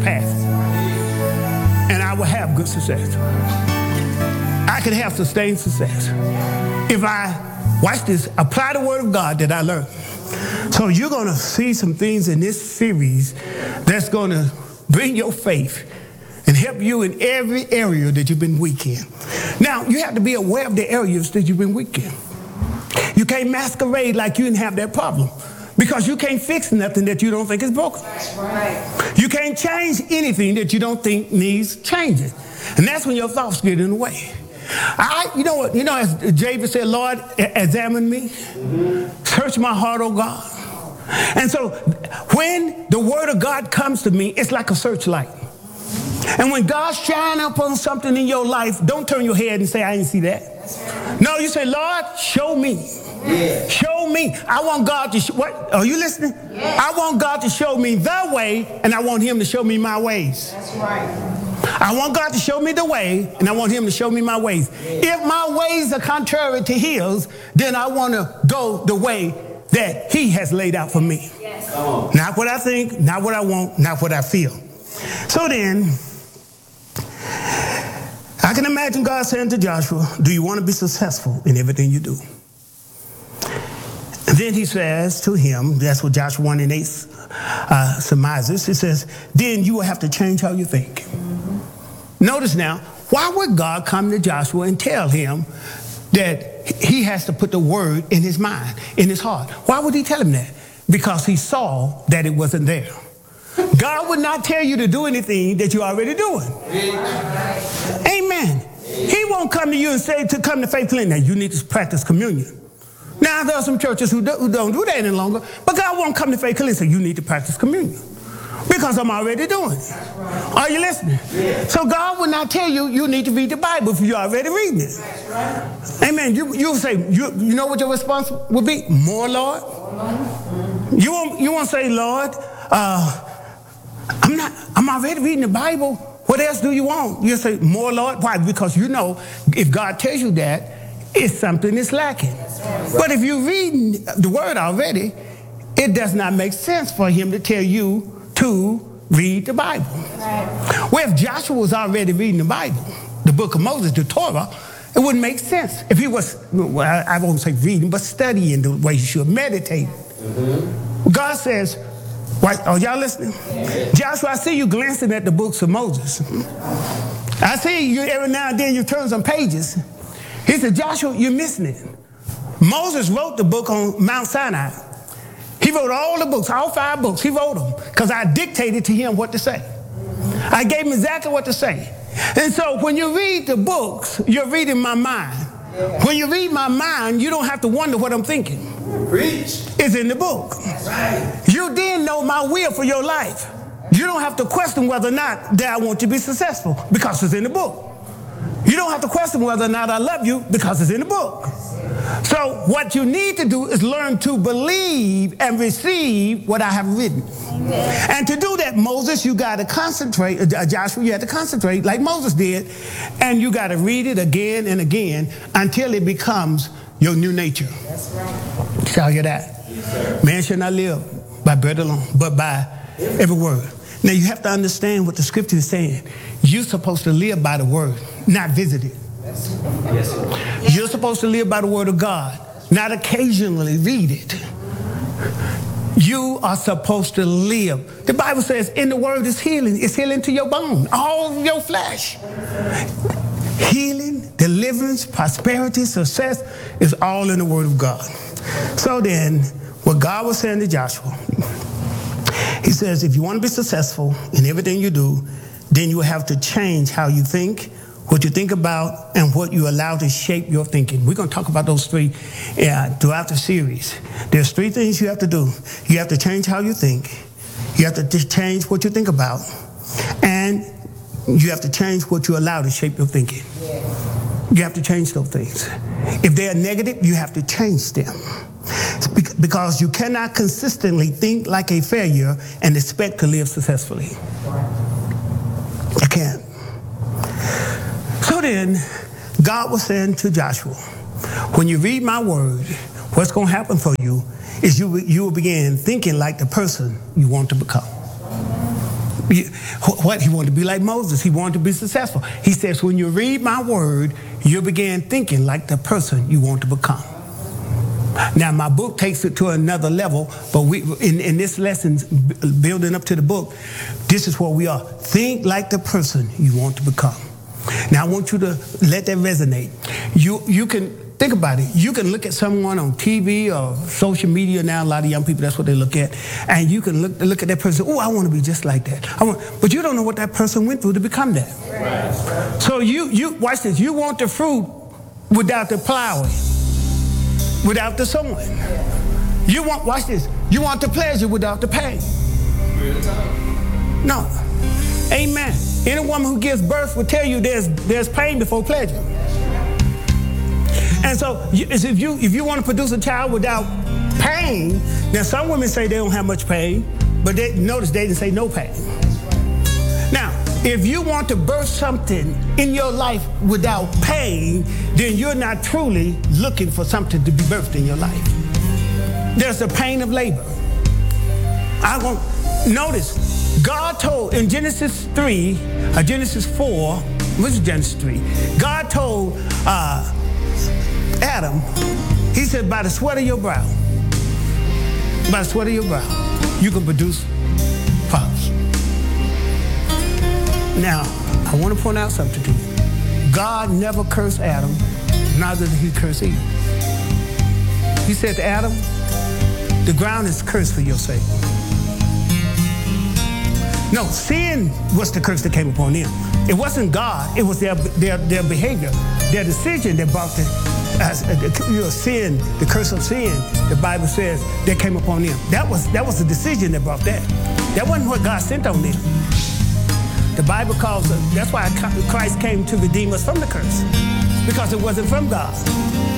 path. And I will have good success. I can have sustained success if I, watch this, apply the word of God that I learned. So you're going to see some things in this series that's going to bring your faith and help you in every area that you've been weak in. Now, you have to be aware of the areas that you've been weak in. You can't masquerade like you didn't have that problem, because you can't fix nothing that you don't think is broken. That's right. You can't change anything that you don't think needs changing. And that's when your thoughts get in the way. As David said, Lord, examine me, search my heart, oh God. And so when the word of God comes to me, it's like a searchlight. And when God shines up on something in your life, don't turn your head and say, I didn't see that. No, you say, Lord, show me. Yeah. Show me. I want God to what? Are you listening? Yeah. I want God to show me the way, and I want him to show me my ways. That's right. I want God to show me the way, and I want him to show me my ways. Yeah. If my ways are contrary to his, then I want to go the way that he has laid out for me. Yes. Not what I think, not what I want, not what I feel. So then, I can imagine God saying to Joshua, do you want to be successful in everything you do? And then he says to him, that's what Joshua 1 and 8 surmises, he says, then you will have to change how you think. Mm-hmm. Notice now, why would God come to Joshua and tell him that he has to put the word in his mind, in his heart? Why would he tell him that? Because he saw that it wasn't there. God would not tell you to do anything that you're already doing. Amen. He won't come to you and say to come to Faith Clinic, now you need to practice communion. Now there are some churches who don't do that any longer, but God won't come to Faith Clinic and say you need to practice communion because I'm already doing it. Are you listening? So God will not tell you you need to read the Bible if you're already reading it. Amen. You say, you know what your response would be? More, Lord? You won't say, Lord, I'm already reading the Bible. What else do you want? You say, more, Lord. Why? Because you know if God tells you that, it's something that's lacking. But if you're reading the word already, it does not make sense for him to tell you to read the Bible. Well, if Joshua was already reading the Bible, the book of Moses, the Torah, it wouldn't make sense. If he was, well, I won't say reading, but studying the way he should, meditate. God says, are y'all listening? Joshua, I see you glancing at the books of Moses. I see you every now and then you turn some pages. He said, Joshua, you're missing it. Moses wrote the book on Mount Sinai. He wrote all the books, all 5 books. He wrote them because I dictated to him what to say. I gave him exactly what to say. And so when you read the books, you're reading my mind. When you read my mind, you don't have to wonder what I'm thinking. Preach. It's in the book. Right. You then know my will for your life. You don't have to question whether or not that I want you to be successful because it's in the book. You don't have to question whether or not I love you because it's in the book. So what you need to do is learn to believe and receive what I have written. Amen. And to do that, Moses, you got to concentrate. Joshua, you had to concentrate like Moses did. And you got to read it again and again until it becomes your new nature. That's right. Shall you hear that? Yes, man shall not live by bread alone, but by every word. Now you have to understand what the scripture is saying. You're supposed to live by the word, not visit it. Yes. You're supposed to live by the word of God, not occasionally read it. You are supposed to live. The Bible says in the word is healing. It's healing to your bone, all your flesh. Healing, deliverance, prosperity, success is all in the word of God. So then, what God was saying to Joshua, he says, if you want to be successful in everything you do, then you have to change how you think, what you think about, and what you allow to shape your thinking. We're going to talk about those 3 throughout the series. There's 3 things you have to do. You have to change how you think. You have to change what you think about. And you have to change what you allow to shape your thinking. You have to change those things. If they are negative, you have to change them. Because you cannot consistently think like a failure and expect to live successfully. You can't. So then, God was saying to Joshua, when you read my word, what's going to happen for you is you will begin thinking like the person you want to become. What? He wanted to be like Moses. He wanted to be successful. He says, when you read my word, you'll begin thinking like the person you want to become. Now, my book takes it to another level, but we, in this lesson, building up to the book, this is where we are. Think like the person you want to become. Now, I want you to let that resonate. You can think about it. You can look at someone on TV or social media now. A lot of young people, that's what they look at. And you can look at that person. Oh, I want to be just like that. But you don't know what that person went through to become that. Right. So you watch this. You want the fruit without the plowing, without the sowing. You want, watch this. You want the pleasure without the pain. No. Amen. Any woman who gives birth will tell you there's pain before pleasure. And so if you want to produce a child without pain, now some women say they don't have much pain, but notice they didn't say no pain. Now, if you want to birth something in your life without pain, then you're not truly looking for something to be birthed in your life. There's the pain of labor. Notice, God told in Genesis 3, or Genesis 4, which is Genesis 3, God told Adam, he said, by the sweat of your brow, you can produce crops. Now, I want to point out something to you. God never cursed Adam, neither did he curse Eve. He said to Adam, the ground is cursed for your sake. No, sin was the curse that came upon them. It wasn't God, it was their behavior, their decision that brought sin, the curse of sin, the Bible says, that came upon them. That was the decision that brought that. That wasn't what God sent on them. The Bible calls it, that's why Christ came to redeem us from the curse, because it wasn't from God.